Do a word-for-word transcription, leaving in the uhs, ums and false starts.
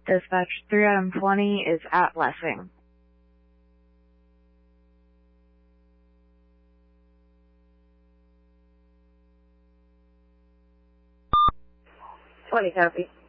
Dispatch three Adam twenty is at Blessing. twenty copy.